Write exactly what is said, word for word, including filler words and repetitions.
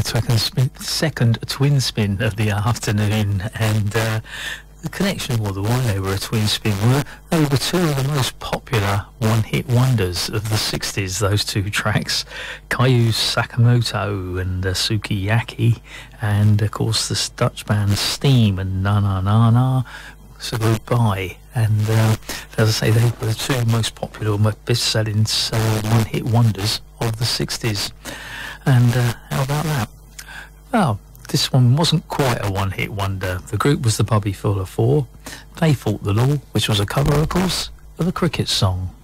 second, spin, second twin spin of the afternoon, and uh, the connection, well, the why they were a twin spin were they were two of the most popular one-hit wonders of the sixties, those two tracks, Kayu Sakamoto and uh, Sukiyaki, and of course the Dutch band Steam and Na Na Na Na, So Goodbye. And uh, as I say, they were the two most popular, most best-selling uh, one-hit wonders of the sixties. And uh, how about that? Well, this one wasn't quite a one-hit wonder. The group was the Bobby Fuller Four. They Fought the Law, which was a cover, of course, of a cricket song.